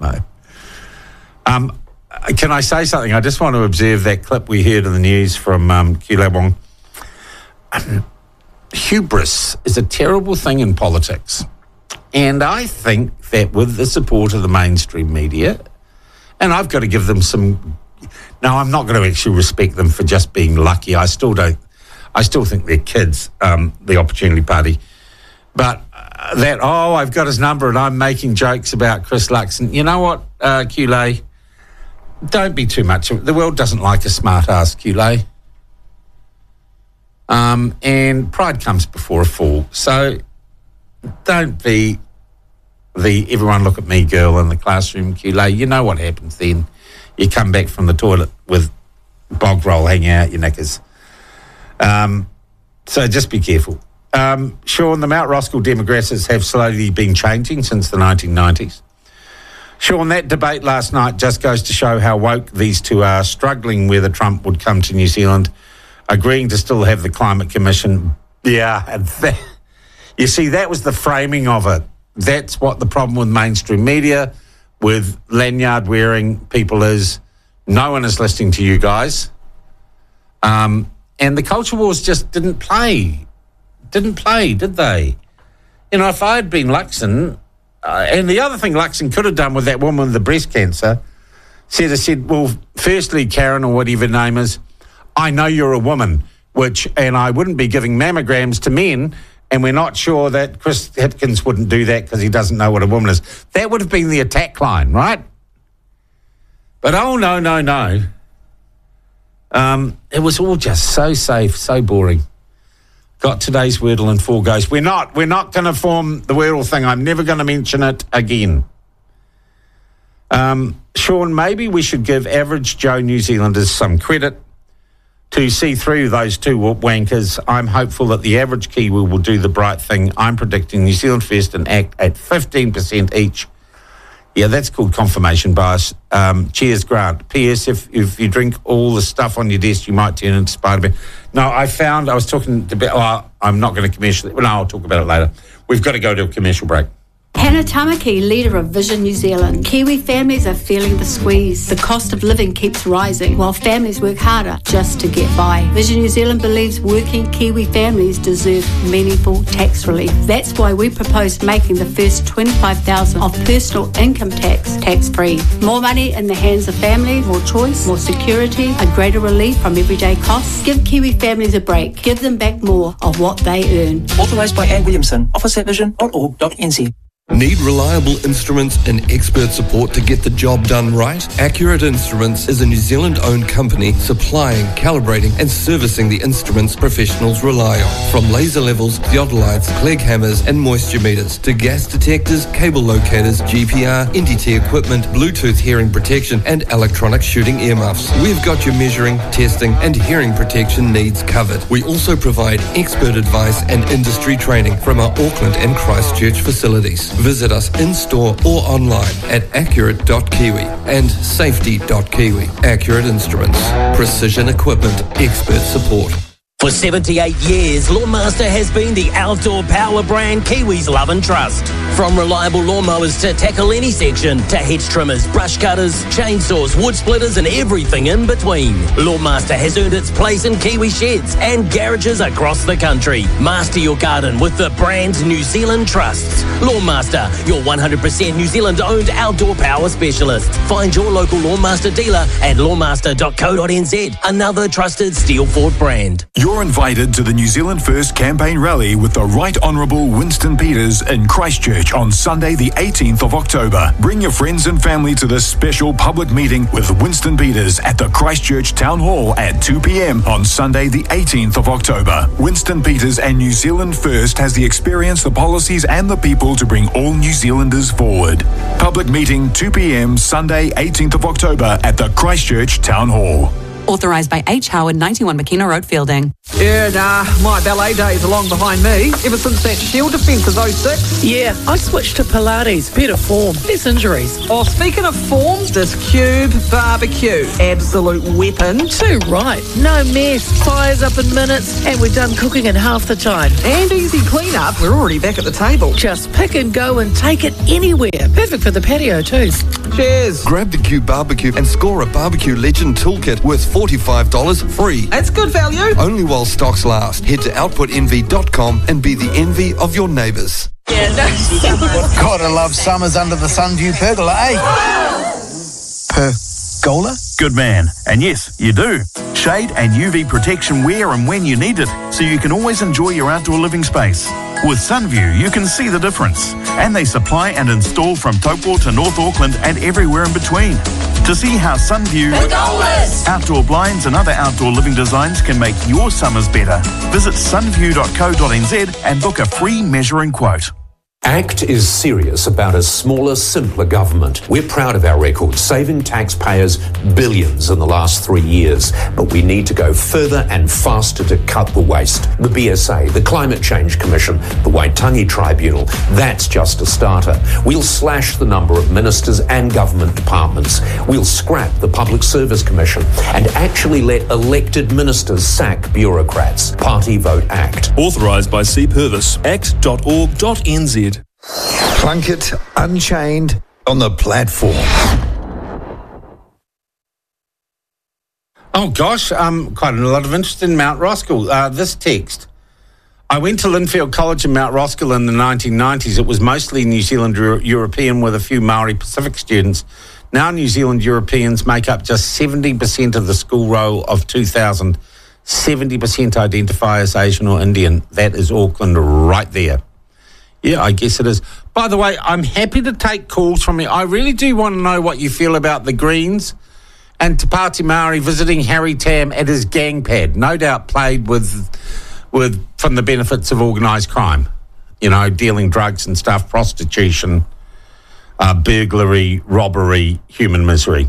No. Can I say something? I just want to observe that clip we heard in the news from Kula Wong. Hubris is a terrible thing in politics. And I think that with the support of the mainstream media, and I've got to give them some... No, I'm not going to actually respect them for just being lucky. I still don't. I still think they're kids, the Opportunity Party. But I've got his number and I'm making jokes about Chris Luxon. You know what, Kule? Don't be too much. The world doesn't like a smart-ass, Kule. And pride comes before a fall. So don't be the everyone look at me girl in the classroom, Kule. You know what happens then. You come back from the toilet with bog roll hanging out your knickers. So just be careful. Sean, the Mount Roskill demographics have slowly been changing since the 1990s. Sean, that debate last night just goes to show how woke these two are, struggling whether Trump would come to New Zealand, agreeing to still have the Climate Commission. Yeah, and you see, that was the framing of it. That's what the problem with mainstream media, with lanyard-wearing people is. No one is listening to you guys. And the culture wars just didn't play. Did they? You know, if I had been Luxon, and the other thing Luxon could have done with that woman with the breast cancer, said, well, firstly, Karen, or whatever her name is, I know you're a woman, and I wouldn't be giving mammograms to men, and we're not sure that Chris Hipkins wouldn't do that because he doesn't know what a woman is. That would have been the attack line, right? But no. It was all just so safe, so boring. Got today's Wordle in 4 goes. We're not going to form the Wordle thing. I'm never going to mention it again. Sean, maybe we should give average Joe New Zealanders some credit to see through those two wankers. I'm hopeful that the average Kiwi will do the bright thing. I'm predicting New Zealand First and ACT at 15% each. Yeah, that's called confirmation bias. Cheers, Grant. P.S. If you drink all the stuff on your desk, you might turn into Spider-Man. No, I was talking about... I'm not going to commercial... No, I'll talk about it later. We've got to go to a commercial break. Hannah Tamaki, leader of Vision New Zealand. Kiwi families are feeling the squeeze. The cost of living keeps rising while families work harder just to get by. Vision New Zealand believes working Kiwi families deserve meaningful tax relief. That's why we propose making the first $25,000 of personal income tax-free. More money in the hands of families, more choice, more security, a greater relief from everyday costs. Give Kiwi families a break. Give them back more of what they earn. Authorised by Anne Williamson. Office at vision.org.nz. Need reliable instruments and expert support to get the job done right? Accurate Instruments is a New Zealand-owned company supplying, calibrating and servicing the instruments professionals rely on. From laser levels, theodolites, Clegg hammers and moisture meters to gas detectors, cable locators, GPR, NDT equipment, Bluetooth hearing protection and electronic shooting earmuffs. We've got your measuring, testing and hearing protection needs covered. We also provide expert advice and industry training from our Auckland and Christchurch facilities. Visit us in-store or online at accurate.kiwi and safety.kiwi. Accurate Instruments. Precision equipment. Expert support. For 78 years, Lawnmaster has been the outdoor power brand Kiwis love and trust. From reliable lawnmowers to tackle any section, to hedge trimmers, brush cutters, chainsaws, wood splitters and everything in between. Lawnmaster has earned its place in Kiwi sheds and garages across the country. Master your garden with the brand New Zealand trusts. Lawnmaster, your 100% New Zealand owned outdoor power specialist. Find your local Lawnmaster dealer at lawnmaster.co.nz, another trusted Steelford brand. You're invited to the New Zealand First Campaign Rally with the Right Honourable Winston Peters in Christchurch on Sunday the 18th of October. Bring your friends and family to this special public meeting with Winston Peters at the Christchurch Town Hall at 2 p.m. on Sunday the 18th of October. Winston Peters and New Zealand First has the experience, the policies and the people to bring all New Zealanders forward. Public meeting 2 p.m. Sunday 18th of October at the Christchurch Town Hall. Authorised by H. Howard, 91 McKenna Road, Fielding. Yeah, nah, my ballet days are long behind me. Ever since that Shield defence of 06. Yeah, I switched to Pilates. Better form, less injuries. Oh, speaking of form, this Cube barbecue, absolute weapon. Too right. No mess, fires up in minutes, and we're done cooking in half the time. And easy clean-up, we're already back at the table. Just pick and go and take it anywhere. Perfect for the patio too. Cheers. Grab the Cube Barbecue and score a Barbecue Legend Toolkit worth $45 free. That's good value. Only while stocks last. Head to outputenvy.com and be the envy of your neighbours. Gotta love summers under the Sunview pergola, eh? Pergola? Good man. And yes, you do. Shade and UV protection where and when you need it, so you can always enjoy your outdoor living space. With Sunview, you can see the difference. And they supply and install from Taupo to North Auckland and everywhere in between. To see how Sunview, outdoor blinds and other outdoor living designs can make your summers better, visit sunview.co.nz and book a free measuring quote. ACT is serious about a smaller, simpler government. We're proud of our record, saving taxpayers billions in the last 3 years. But we need to go further and faster to cut the waste. The BSA, the Climate Change Commission, the Waitangi Tribunal, that's just a starter. We'll slash the number of ministers and government departments. We'll scrap the Public Service Commission and actually let elected ministers sack bureaucrats. Party Vote ACT. Authorised by C. Purvis. act.org.nz. Plunkett Unchained on the platform. Oh gosh, quite a lot of interest in Mount Roskill. This text. I went to Linfield College in Mount Roskill in the 1990s. It was mostly New Zealand European with a few Maori Pacific students. Now New Zealand Europeans make up just 70% of the school roll of 2,000. 70% identify as Asian or Indian. That is Auckland right there. Yeah, I guess it is. By the way, I'm happy to take calls from you. I really do want to know what you feel about the Greens and Te Pāti Māori visiting Harry Tam at his gang pad. No doubt played with from the benefits of organised crime. You know, dealing drugs and stuff, prostitution, burglary, robbery, human misery.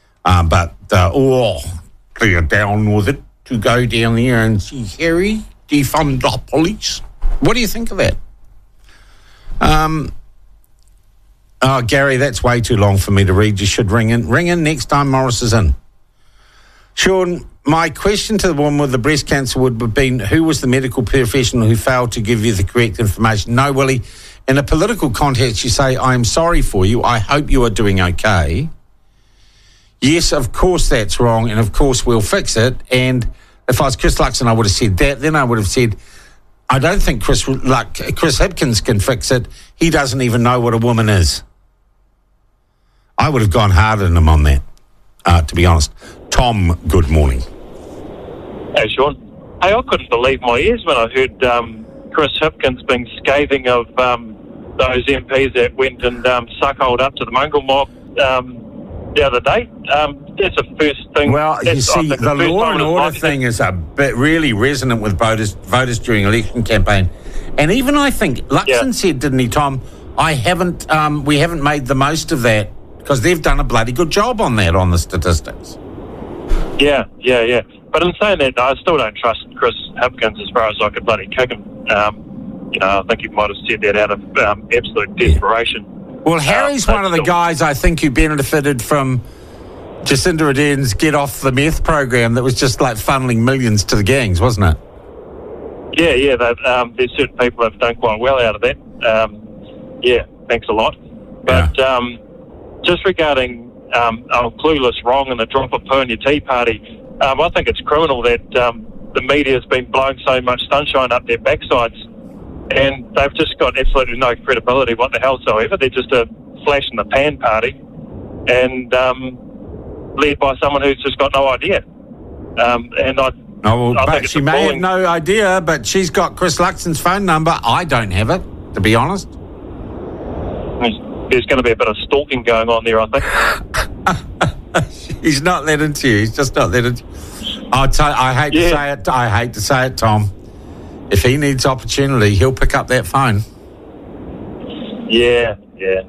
Clear down with it to go down there and see Harry defund the police. What do you think of that? Gary, that's way too long for me to read. You should ring in. Ring in next time Morris is in. Sean, my question to the woman with the breast cancer would have been, who was the medical professional who failed to give you the correct information? No, Willie, in a political context, you say, I am sorry for you. I hope you are doing okay. Yes, of course that's wrong, and of course we'll fix it. And if I was Chris Luxon, I would have said that. Then I would have said, I don't think Chris Hipkins can fix it. He doesn't even know what a woman is. I would have gone harder than him on that, to be honest. Tom, good morning. Hey, Sean. Hey, I couldn't believe my ears when I heard Chris Hipkins being scathing of those MPs that went and suckholed up to the mongrel mob the other day. That's the first thing. Well, you see, the law and order thing is a bit really resonant with voters during election campaign. And even I think, Luxon said, didn't he, Tom, we haven't made the most of that because they've done a bloody good job on that, on the statistics. Yeah. But in saying that, I still don't trust Chris Hipkins as far as I could bloody kick him. I think he might have said that out of absolute desperation. Well, Harry's one of the guys, I think, who benefited from Jacinda Ardern's Get Off the Meth program that was just like funneling millions to the gangs, wasn't it? Yeah, there's certain people have done quite well out of that. Thanks a lot. But just regarding Clueless, Wrong and the drop of poo in your tea party, I think it's criminal that the media's been blowing so much sunshine up their backsides, and they've just got absolutely no credibility whatsoever. They're just a flash in the pan party, and led by someone who's just got no idea. I think she may have no idea, but she's got Chris Luxon's phone number. I don't have it, to be honest. There's going to be a bit of stalking going on there, I think. He's not let into you. He's just not let into you. I hate to say it. I hate to say it, Tom. If he needs opportunity, he'll pick up that phone. Yeah.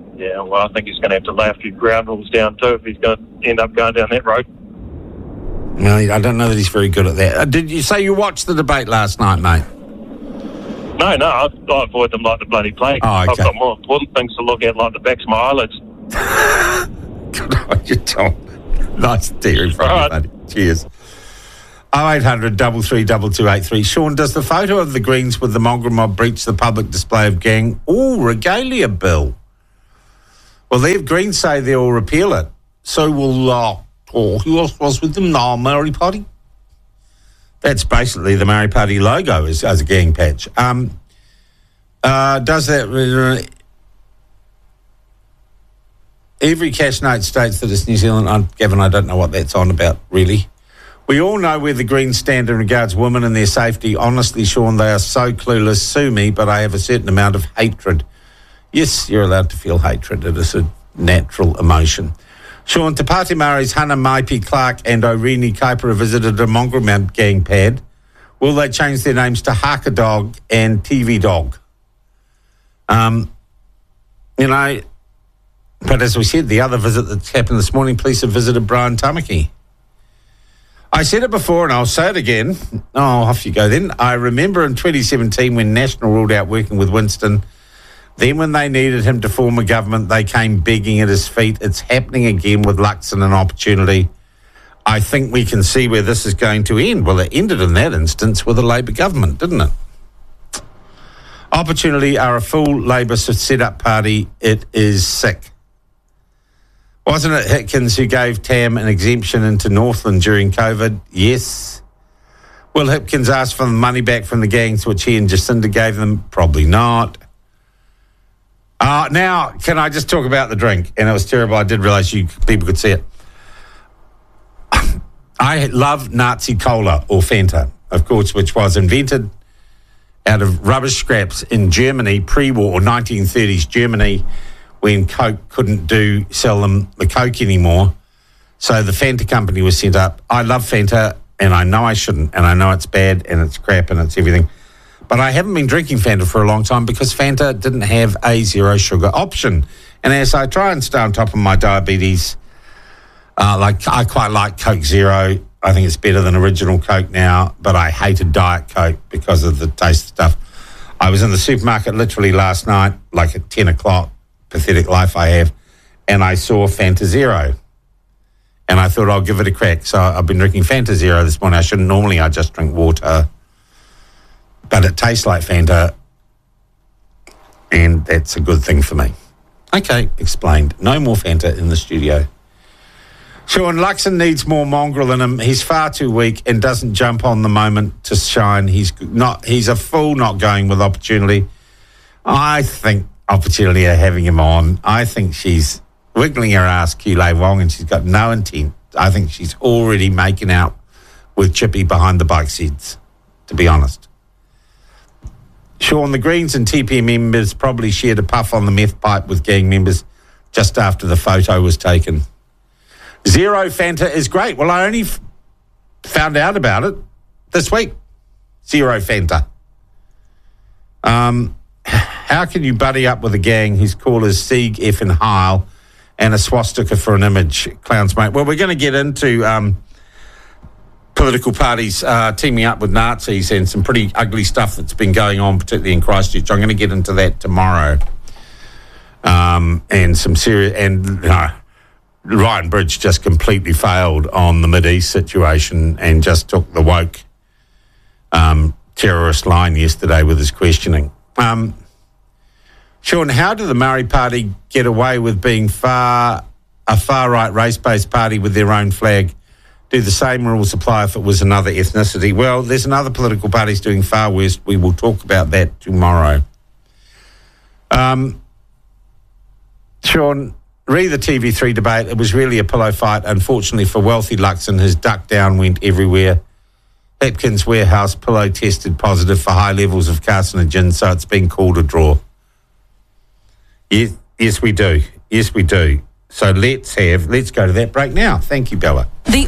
Well, I think he's going to have to lay a few ground rules down too if he's going to end up going down that road. No, I don't know that he's very good at that. Did you say you watched the debate last night, mate? No, I avoid them like the bloody plague. Oh, okay. I've got more important things to look at, like the backs of my eyelids. Good on you, Tom. Nice to hear from you, buddy. Cheers. 0800 332 Sean, does the photo of the Greens with the mongrel mob breach the public display of gang regalia bill? Well, the Greens say they'll repeal it. So will, who else was with them? The Maori Party? That's basically the Maori Party logo as a gang patch. Does that... Every cash note states that it's New Zealand. Gavin, I don't know what that's on about, really. We all know where the Greens stand in regards to women and their safety. Honestly, Sean, they are so clueless. Sue me, but I have a certain amount of hatred. Yes, you're allowed to feel hatred. It is a natural emotion. Sean, Te Pāti Māori's Hannah Maipi Clark and Orini Kaipara visited a mongrel mob gang pad. Will they change their names to Haka Dog and TV Dog? But as we said, the other visit that happened this morning, police have visited Brian Tamaki. I said it before and I'll say it again. Oh, off you go then. I remember in 2017 when National ruled out working with Winston. Then when they needed him to form a government, they came begging at his feet. It's happening again with Luxon and Opportunity. I think we can see where this is going to end. Well, it ended in that instance with a Labor government, didn't it? Opportunity are a full Labor set-up party. It is sick. Wasn't it Hipkins who gave Tam an exemption into Northland during COVID? Yes. Will Hipkins ask for the money back from the gangs which he and Jacinda gave them? Probably not. Now, can I just talk about the drink? And it was terrible. I did realise people could see it. I love Nazi Cola, or Fanta, of course, which was invented out of rubbish scraps in Germany, pre-war, or 1930s Germany, when Coke couldn't sell them the Coke anymore. So the Fanta company was set up. I love Fanta, and I know I shouldn't, and I know it's bad, and it's crap, and it's everything. But I haven't been drinking Fanta for a long time because Fanta didn't have a zero sugar option. And as I try and stay on top of my diabetes, I quite like Coke Zero. I think it's better than original Coke now, but I hated Diet Coke because of the taste stuff. I was in the supermarket literally last night, like at 10 o'clock, pathetic life I have, and I saw Fanta Zero. And I thought I'll give it a crack. So I've been drinking Fanta Zero this morning. I shouldn't normally, I just drink water. But it tastes like Fanta, and that's a good thing for me. Okay, explained. No more Fanta in the studio. Sean, Luxon needs more mongrel in him. He's far too weak and doesn't jump on the moment to shine. He's a fool not going with Opportunity. I think Opportunity are having him on. I think she's wiggling her ass, Keeley Wong, and she's got no intent. I think she's already making out with Chippy behind the bike seats, to be honest. Sean, the Greens and TPM members probably shared a puff on the meth pipe with gang members just after the photo was taken. Zero Fanta is great. Well, I only found out about it this week. Zero Fanta. How can you buddy up with a gang whose callers Sieg, F and Heil and a swastika for an image? Clowns, mate. Well, we're going to get into political parties teaming up with Nazis and some pretty ugly stuff that's been going on, particularly in Christchurch. I'm going to get into that tomorrow. And some serious... Ryan Bridge just completely failed on the Mideast situation and just took the woke terrorist line yesterday with his questioning. Sean, how did the Maori Party get away with being a far-right race-based party with their own flag? Do the same rules apply if it was another ethnicity? Well, there's another political party doing far worse. We will talk about that tomorrow. Sean... Re the TV3 debate, it was really a pillow fight. Unfortunately for wealthy Luxon, his duck down went everywhere. Hipkins warehouse pillow tested positive for high levels of carcinogen, so it's been called a draw. Yes, we do. Yes, we do. So let's go to that break now. Thank you, Bella.